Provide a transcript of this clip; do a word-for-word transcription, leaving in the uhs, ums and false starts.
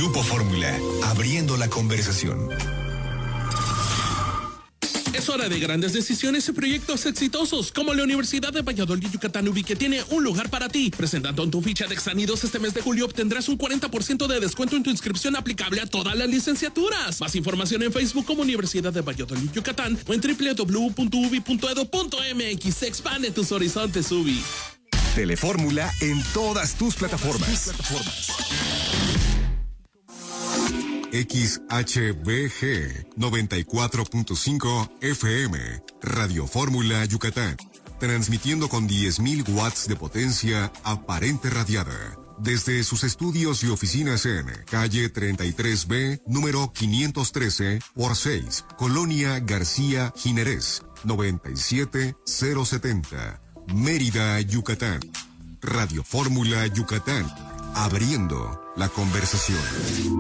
Grupo Fórmula, abriendo la conversación. Es hora de grandes decisiones y proyectos exitosos, como la Universidad de Valladolid Yucatán U B I, que tiene un lugar para ti. Presentando en tu ficha de Exanidos este mes de julio, obtendrás un cuarenta por ciento de descuento en tu inscripción aplicable a todas las licenciaturas. Más información en Facebook como Universidad de Valladolid Yucatán o en doble u doble u doble u punto u b i punto e d u punto m x. Expande tus horizontes, U B I. Telefórmula en todas tus plataformas. X H B G noventa y cuatro punto cinco F M, Radio Fórmula Yucatán, transmitiendo con diez mil watts de potencia aparente radiada, desde sus estudios y oficinas en calle treinta y tres B, número quinientos trece por seis, Colonia García Jiménez, noventa y siete mil setenta, Mérida, Yucatán. Radio Fórmula Yucatán, abriendo la conversación.